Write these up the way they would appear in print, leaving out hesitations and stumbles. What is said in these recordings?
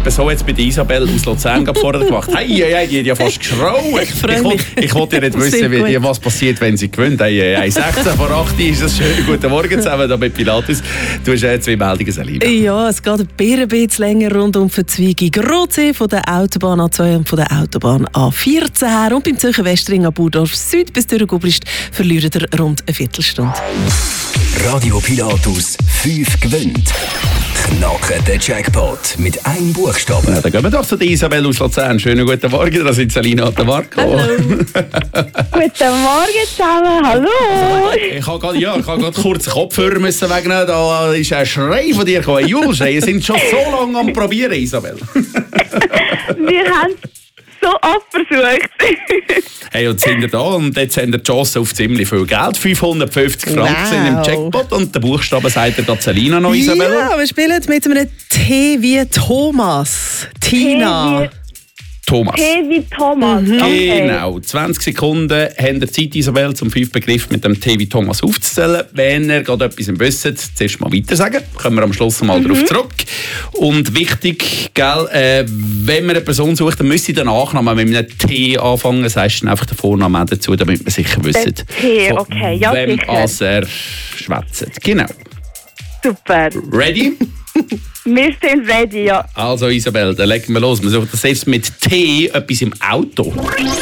etwa so jetzt bei der Isabel aus Luzern vorher gemacht. Hey, die hat ja fast geschrauen. Ich wollte ja nicht wissen, was passiert, wenn sie gewinnt. 16 vor 8 ist das schön. Guten Morgen zusammen da mit Pilatus. Du hast 2 Meldungen, Selina. Ja, es geht ein bisschen länger rund um die Verzweigung Rotsee von der Autobahn A2 und von der Autobahn A14 her. Und beim Zürcher Westring ab Burdorf Süd bis durch Gubrist verliert er rund eine Viertelstunde. Radio Pilatus 5 gewinnt. Knacken den Jackpot mit einem Buchstaben. Ja, dann gehen wir doch zu der Isabel aus Luzern. Schönen guten Morgen, da sind Selina und Marco. Hallo. Guten Morgen zusammen, hallo. Ich habe gerade kurz den Kopfhörer müssen wegnehmen. Da ist ein Schrei von dir gekommen. Julschrei, ihr seid schon so lange am Probieren, Isabel. Wir haben so oft versucht. Hey, und sind ihr da und jetzt haben wir die Chance auf ziemlich viel Geld. 550 Franken sind im Jackpot und der Buchstabe sagt dir Selina noch, Isabel. Ja, wir spielen mit einem T wie Thomas. Tina. Thomas. T wie Thomas. Okay. Genau. 20 Sekunden haben ihr Zeit, Isabel, zum 5 Begriff mit dem T wie Thomas aufzuzählen. Wenn ihr gerade etwas im Wissen, zuerst mal weiter sagen. Kommen wir am Schluss mal darauf zurück. Und wichtig, gell, wenn man eine Person sucht, dann müsst ihr den Nachnamen mit einem T anfangen. Das heißt dann einfach den Vornamen dazu, damit wir sicher wissen, T, okay, ja, wem sicher. er schwätzt. Genau. Super. Ready? Wir sind ready, ja. Also Isabel, dann legen wir los. Wir suchen das jetzt mit T etwas im Auto.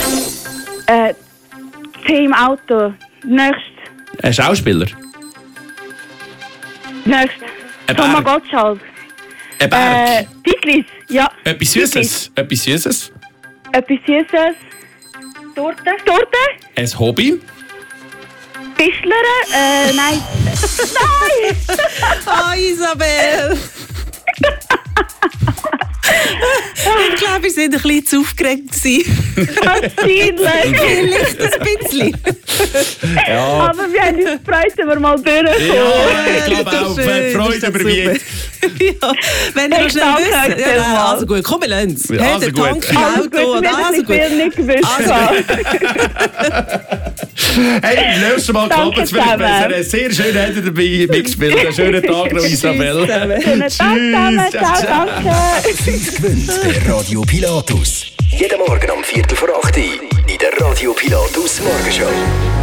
T im Auto. Nächst. Ein Schauspieler. Nächst. Ein Thomas Berg. Gottschalk. Ein Berg. Titlis, ja. Etwas Süßes. Etwas Süßes. Etwas Süßes. Torte. Ein Hobby. Fischler. Nein. Nein! Ah, Isabel! Ich glaube, wir waren ein bisschen zu aufgeregt. Wahrscheinlich. Vielleicht ein bisschen. Ja. Aber wir haben uns gefreut, wenn wir mal durchkommen. Ja, ich glaube auch. Schön, Freude das ist überwiegt. Ja, wenn ihr Ich schnell danke wisst. euch Ja, also gut, komm, wir lassen es. Ja, also Der gut. Tank im Also Auto. gut, wir Also haben gut. nicht gewusst. Hey, löst mal Danke Klappen für zusammen. dich. Sehr schön, dass ihr dabei mitgespielt. Einen schönen Tag noch, Isabel. Schönen Tag zusammen. Ciao, danke. 5 gewinnt der Radio Pilatus. Jeden Morgen um 7:45 in der Radio Pilatus Morgenshow.